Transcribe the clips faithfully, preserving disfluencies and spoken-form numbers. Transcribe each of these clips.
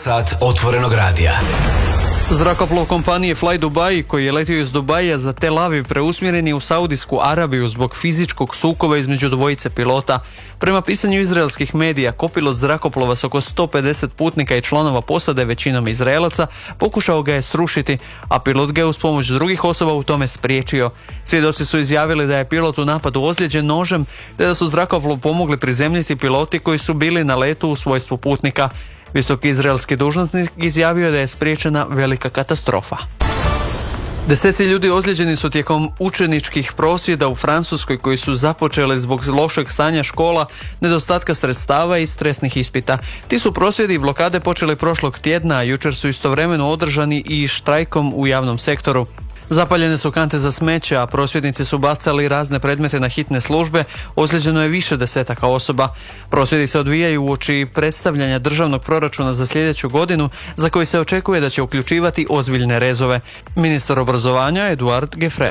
sat otvorenog radija. Zrakoplov kompanije Fly Dubai, koji je letio iz Dubaija za Tel Aviv, preusmjeren je u Saudijsku Arabiju zbog fizičkog sukoba između dvojice pilota. Prema pisanju izraelskih medija, kopilot zrakoplova s oko sto pedeset putnika i članova posade, većinom Izraelaca, pokušao ga je srušiti, a pilot ga je uz pomoć drugih osoba u tome spriječio. Svjedoci su izjavili da je pilot u napadu ozlijeđen nožem, te da su zrakoplov pomogli prizemljiti piloti koji su bili na letu u svojstvu putnika. Visoki izraelski dužnosnik izjavio da je spriječena velika katastrofa. Deseci ljudi ozlijeđeni su tijekom učeničkih prosvjeda u Francuskoj koji su započeli zbog lošeg stanja škola, nedostatka sredstava i stresnih ispita. Ti su prosvjedi i blokade počeli prošlog tjedna, a jučer su istovremeno održani i štrajkom u javnom sektoru. Zapaljene su kante za smeće, a prosvjednici su bacali razne predmete na hitne službe, ozlijeđeno je više desetaka osoba. Prosvjedi se odvijaju uoči predstavljanja državnog proračuna za sljedeću godinu, za koji se očekuje da će uključivati ozbiljne rezove. Ministar obrazovanja Eduard Gefre.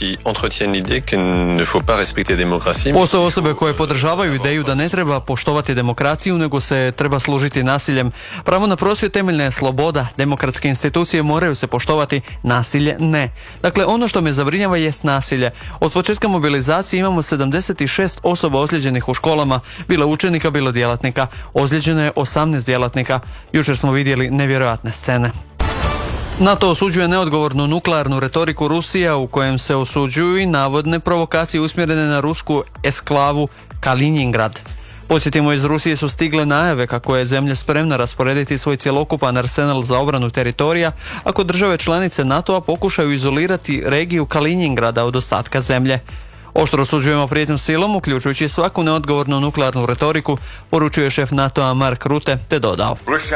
Postoje osobe koje podržavaju ideju da ne treba poštovati demokraciju, nego se treba služiti nasiljem. Pravo na prosvjed temeljna je sloboda, demokratske institucije moraju se poštovati, nasilje ne. Dakle, ono što me zabrinjava jest nasilje. Od početka mobilizacije imamo sedamdeset šest osoba ozlijeđenih u školama, bilo učenika, bilo djelatnika. Ozlijeđeno je osamnaest djelatnika. Jučer smo vidjeli nevjerojatne scene. NATO osuđuje neodgovornu nuklearnu retoriku Rusije, u kojem se osuđuju i navodne provokacije usmjerene na rusku esklavu Kaliningrad. Podsjetimo, iz Rusije su stigle najave kako je zemlja spremna rasporediti svoj cjelokupan arsenal za obranu teritorija ako države članice NATO-a pokušaju izolirati regiju Kaliningrada od ostatka zemlje. Oštro osuđujemo prijetnju silom, uključujući svaku neodgovornu nuklearnu retoriku, poručuje šef NATO-a Mark Rutte, te dodao.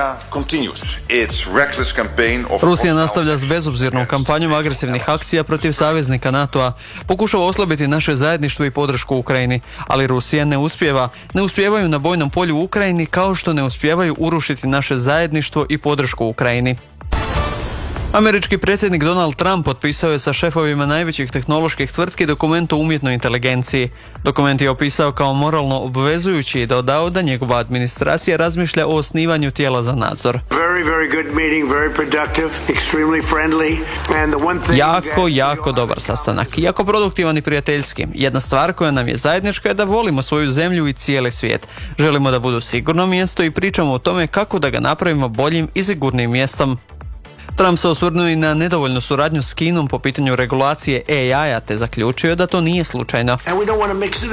Rusija nastavlja s bezobzirnom kampanjom agresivnih akcija protiv saveznika NATO-a. Pokušava oslabiti naše zajedništvo i podršku Ukrajini, ali Rusija ne uspijeva. Ne uspijevaju na bojnom polju u Ukrajini, kao što ne uspijevaju urušiti naše zajedništvo i podršku Ukrajini. Američki predsjednik Donald Trump potpisao je sa šefovima najvećih tehnoloških tvrtki dokument o umjetnoj inteligenciji. Dokument je opisao kao moralno obvezujući i dodao da njegova administracija razmišlja o osnivanju tijela za nadzor. Very, very good meeting, very productive, extremely friendly. And the one thing jako, jako dobar sastanak. Jako produktivan i prijateljski. Jedna stvar koja nam je zajednička je da volimo svoju zemlju i cijeli svijet. Želimo da budu sigurno mjesto i pričamo o tome kako da ga napravimo boljim i sigurnim mjestom. Trump se osvrnuo i na nedovoljnu suradnju s Kinom po pitanju regulacije A I-a, te zaključio da to nije slučajno.